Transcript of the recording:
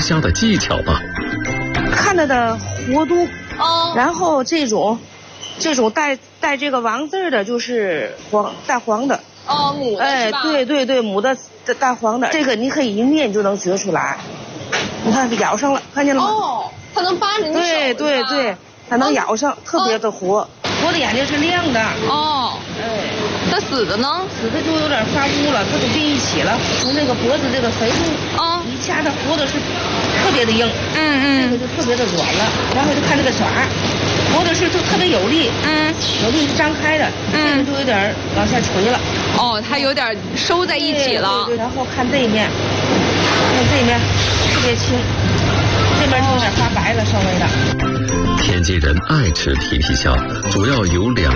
虾的技巧吧。 看它的活度，然后这种带这个王字的，就是带黄的。 母的是吧？ 对，母的带黄的，这个你可以一捏就能觉出来。你看咬上了，看见了吗？ 它能扒着你手。 对，它能咬上，特别的活。活的眼睛是亮的。 那死的呢？ 死的就有点发乌了，它都并一起了。从这个脖子这个肥处，一掐它活的是特别的硬，这个就特别的软了。然后就看这个爪，活的是就特别有力，有力是张开的，这个就有点往下垂了。 它有点收在一起了。 对，然后看这一面，看这一面特别轻，这边就有点发白了，稍微的。 天津人爱吃皮皮虾，主要有2